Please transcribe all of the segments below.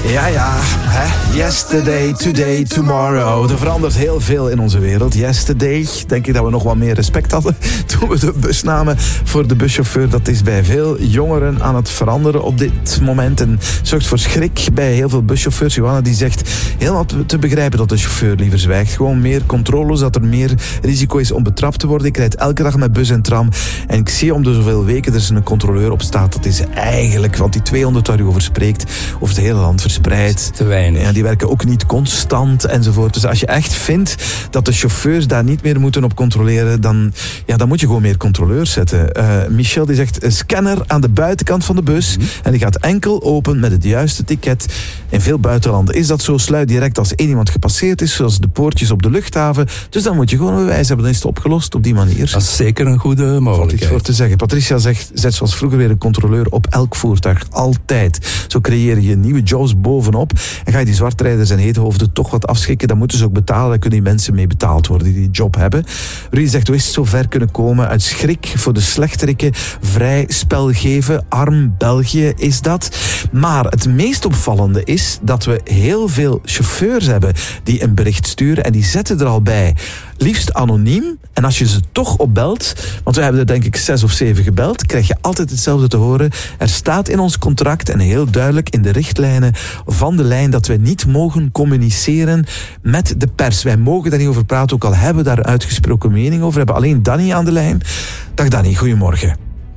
Ja, hè? Yesterday, today, tomorrow. Er verandert heel veel in onze wereld. Yesterday, denk ik dat we nog wat meer respect hadden toen we de bus namen voor de buschauffeur. Dat is bij veel jongeren aan het veranderen op dit moment en zorgt voor schrik bij heel veel buschauffeurs. Johanna die zegt helemaal te begrijpen dat de chauffeur liever zwijgt. Gewoon meer controles, dat er meer risico is om betrapt te worden. Ik rijd elke dag met bus en tram en ik zie om de zoveel weken er een controleur op staat. Dat is eigenlijk, want die 200 waar u over spreekt, over het hele land verspreid. Te weinig. Ja, die werken ook niet constant enzovoort. Dus als je echt vindt dat de chauffeurs daar niet meer moeten op controleren, dan moet je gewoon meer controleurs zetten. Michel die zegt een scanner aan de buitenkant van de bus en die gaat enkel open met het juiste ticket. In veel buitenlanden is dat zo. Sluit direct als één iemand gepasseerd is, zoals de poortjes op de luchthaven. Dus dan moet je gewoon een bewijs hebben. Dan is het opgelost op die manier. Dat is zeker een goede mogelijkheid. Iets voor te zeggen. Patricia zegt, zet zoals vroeger weer een controleur op elk voertuig. Altijd. Zo creëer je nieuwe jobs bovenop. En ga je die zwartrijders en heethoofden toch wat afschrikken, dan moeten ze ook betalen. Dan kunnen die mensen mee betaald worden die die job hebben. Rudy zegt, hoe is het zo ver kunnen komen? Uit schrik voor de slechterikken. Vrij spel geven. Arm België is dat. Maar het meest opvallende is dat we heel veel chauffeurs hebben die een bericht sturen en die zetten er al bij. Liefst anoniem. En als je ze toch opbelt, want we hebben er denk ik 6 of 7 gebeld, krijg je altijd hetzelfde te horen. Er staat in ons contract en heel duidelijk in de richtlijnen van de lijn dat we niet mogen communiceren met de pers. Wij mogen daar niet over praten, ook al hebben we daar uitgesproken mening over. We hebben alleen Danny aan de lijn. Dag Danny, goedemorgen.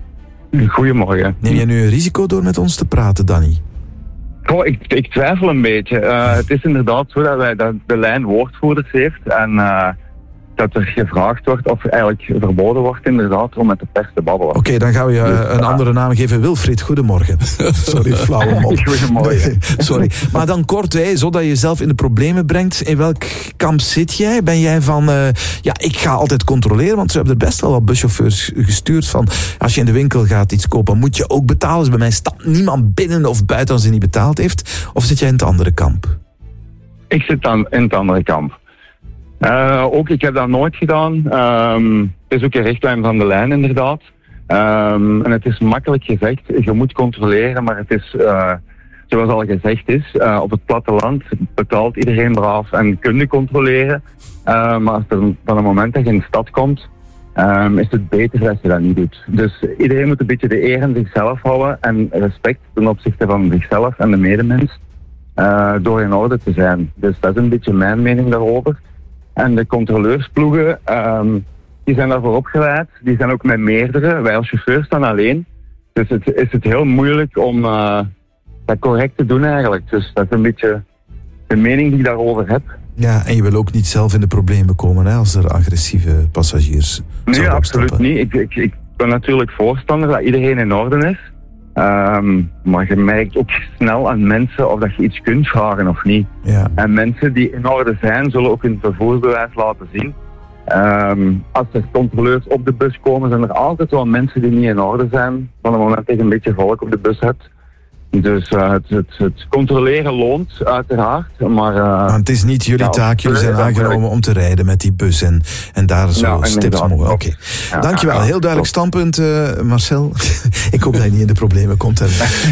Goedemorgen. Neem jij nu een risico door met ons te praten, Danny? Goh, ik twijfel een beetje. Het is inderdaad zo dat de lijn woordvoerders heeft en dat er gevraagd wordt of eigenlijk verboden wordt inderdaad om met de pers te babbelen. Oké, dan gaan we je een andere naam geven. Wilfried, goedemorgen. Sorry, flauwe mop. Goedemorgen. Nee, sorry. Maar dan kort, zodat je jezelf in de problemen brengt. In welk kamp zit jij? Ben jij van, ik ga altijd controleren, want ze hebben er best wel wat buschauffeurs gestuurd van, als je in de winkel gaat iets kopen, moet je ook betalen. Dus bij mij staat niemand binnen of buiten als hij niet betaald heeft. Of zit jij in het andere kamp? Ik zit dan in het andere kamp. Ook, ik heb dat nooit gedaan. Het is ook een richtlijn van de lijn, inderdaad. En het is makkelijk gezegd, je moet controleren, maar het is, zoals al gezegd is, op het platteland betaalt iedereen braaf en kun je controleren. Maar als er van een moment dat je in de stad komt, is het beter dat je dat niet doet. Dus iedereen moet een beetje de eer aan zichzelf houden en respect ten opzichte van zichzelf en de medemens, door in orde te zijn. Dus dat is een beetje mijn mening daarover. En de controleursploegen, die zijn daarvoor opgeleid. Die zijn ook met meerdere. Wij als chauffeurs staan alleen. Dus is het heel moeilijk om dat correct te doen eigenlijk. Dus dat is een beetje de mening die ik daarover heb. Ja, en je wil ook niet zelf in de problemen komen als er agressieve passagiers Nee, absoluut opstappen. niet. Ik ben natuurlijk voorstander dat iedereen in orde is. Maar je merkt ook snel aan mensen of dat je iets kunt vragen of niet. Ja. En mensen die in orde zijn, zullen ook hun vervoersbewijs laten zien. Als er controleurs op de bus komen, zijn er altijd wel mensen die niet in orde zijn. Van het moment dat je een beetje volk op de bus hebt. Dus het controleren loont, uiteraard. Maar het is niet jullie taak, jullie zijn aangenomen om te rijden met die bus en daar zo stipt mogelijk. Oké. Dankjewel, heel duidelijk standpunt, Marcel. Ik hoop dat je niet in de problemen komt.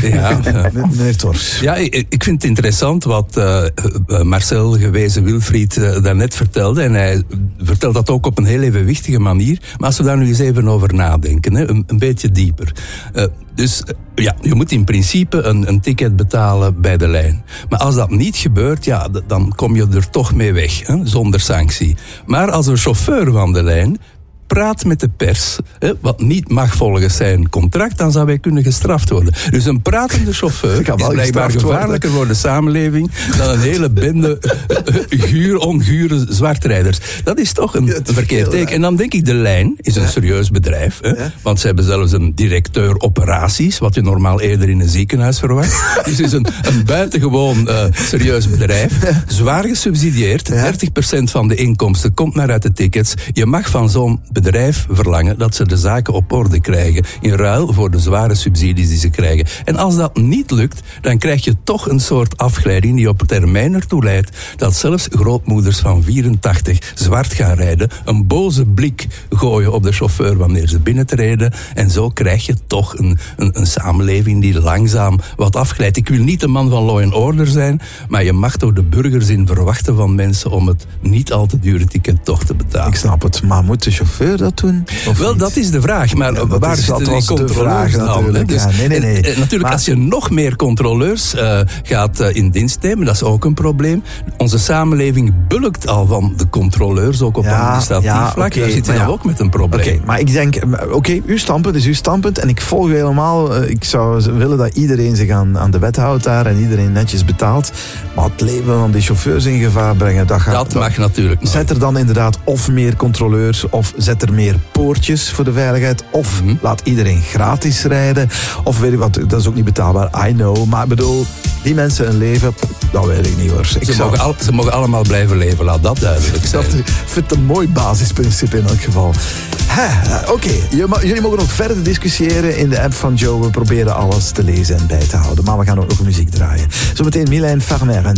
Meneer Tors. Ja, ik vind het interessant wat Marcel gewezen Wilfried daarnet vertelde. En hij vertelt dat ook op een heel evenwichtige manier. Maar als we daar nu eens even over nadenken, een beetje dieper. Dus je moet in principe een ticket betalen bij de lijn. Maar als dat niet gebeurt, dan kom je er toch mee weg, zonder sanctie. Maar als een chauffeur van de lijn praat met de pers, wat niet mag volgens zijn contract, dan zou hij kunnen gestraft worden. Dus een pratende chauffeur is blijkbaar gevaarlijker voor de samenleving dan een hele bende ongure zwartrijders. Dat is toch een verkeerd teken. En dan denk ik, de lijn is een serieus bedrijf, want ze hebben zelfs een directeur operaties, wat je normaal eerder in een ziekenhuis verwacht. Dus het is een buitengewoon serieus bedrijf, zwaar gesubsidieerd, 30% van de inkomsten komt maar uit de tickets. Je mag van zo'n bedrijf verlangen dat ze de zaken op orde krijgen. In ruil voor de zware subsidies die ze krijgen. En als dat niet lukt, dan krijg je toch een soort afgeleiding die op termijn ertoe leidt dat zelfs grootmoeders van 84 zwart gaan rijden, een boze blik gooien op de chauffeur wanneer ze binnentreden. En zo krijg je toch een samenleving die langzaam wat afglijdt. Ik wil niet de man van law and order zijn, maar je mag toch de burgerzin verwachten van mensen om het niet al te dure ticket toch te betalen. Ik snap het, maar moet de chauffeur dat doen? Wel, dat is de vraag. Maar waar zitten die controleurs dan? Dus, nee. Natuurlijk, maar als je nog meer controleurs gaat in dienst nemen, dat is ook een probleem. Onze samenleving bulkt al van de controleurs, ook op administratief vlak. Daar zit je dan ook met een probleem. Oké, maar ik denk, uw standpunt is uw standpunt en ik volg u helemaal. Ik zou willen dat iedereen zich aan de wet houdt daar en iedereen netjes betaalt. Maar het leven van die chauffeurs in gevaar brengen, dat mag natuurlijk niet. Zet er dan inderdaad of meer controleurs, of zet er meer poortjes voor de veiligheid, of laat iedereen gratis rijden, of weet ik wat, dat is ook niet betaalbaar, I know, maar ik bedoel, die mensen een leven, dat weet ik niet hoor. Ze mogen allemaal blijven leven, laat dat duidelijk zijn. Ik vind het een mooi basisprincipe in elk geval. Oké, jullie mogen ook verder discussiëren in de app van Joe. We proberen alles te lezen en bij te houden, maar we gaan ook nog muziek draaien. Zometeen Mylène Farmer en